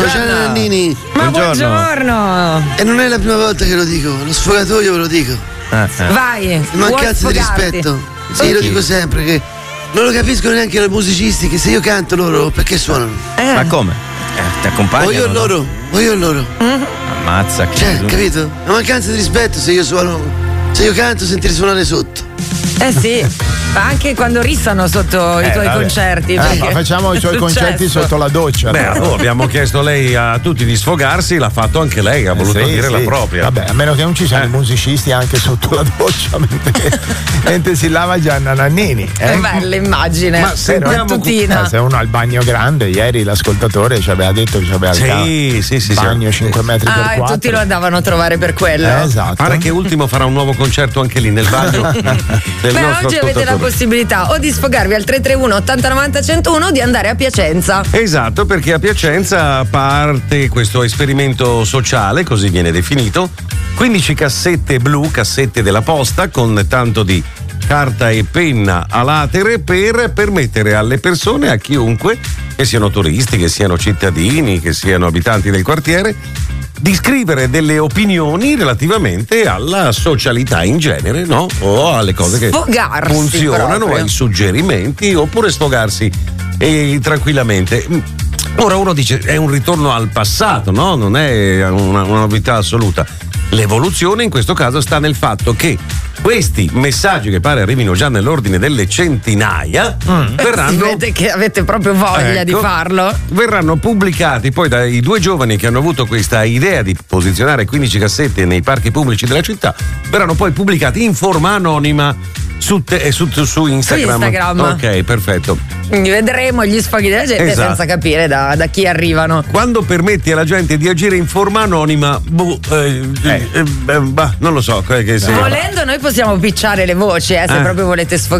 Gianna Nannini. Ma buongiorno. E non è la prima volta che lo dico, lo sfogatoio ve lo dico. Vai. Mancanza di rispetto. Sì, lo dico sempre che non lo capiscono neanche i musicisti, che se io canto loro perché suonano? Ma come? Ti accompagnano? O io o loro. Ammazza che. Cioè, capito? Una mancanza di rispetto se io suono. Se io canto sentire suonare sotto. Sì, ma anche quando rissano sotto i tuoi concerti. Ma facciamo i suoi concerti sotto la doccia. Beh, abbiamo chiesto lei a tutti di sfogarsi, l'ha fatto anche lei, ha voluto dire la propria. Vabbè, a meno che non ci siano i musicisti anche sotto la doccia mentre si lava Gianna Nannini. È bella immagine. Ma sentiamo se uno ha il bagno grande, ieri l'ascoltatore ci aveva detto che ci aveva il bagno 5 metri per 4. E tutti lo andavano a trovare per quello. Esatto. Pare che Ultimo farà un nuovo concerto anche lì nel bagno. Oggi avete la possibilità o di sfogarvi al 331 8090 101 o di andare a Piacenza. Esatto, perché a Piacenza parte questo esperimento sociale, così viene definito. 15 cassette blu, cassette della posta con tanto di carta e penna a latere per permettere alle persone, a chiunque, che siano turisti, che siano cittadini, che siano abitanti del quartiere, di scrivere delle opinioni relativamente alla socialità in genere, no? O alle cose che funzionano, proprio. ai suggerimenti, oppure sfogarsi tranquillamente. Ora uno dice è un ritorno al passato, no? Non è una novità assoluta. L'evoluzione in questo caso sta nel fatto che questi messaggi, che pare arrivino già nell'ordine delle centinaia, verranno. Vedete che avete proprio voglia di farlo. Verranno pubblicati poi dai due giovani che hanno avuto questa idea di posizionare 15 cassette nei parchi pubblici della città. Verranno poi pubblicati in forma anonima su Instagram. Ok, perfetto. Quindi vedremo gli sfoghi della gente senza capire da chi arrivano. Quando permetti alla gente di agire in forma anonima, non lo so. Volendo noi possiamo picciare le voci, se proprio volete sfogare.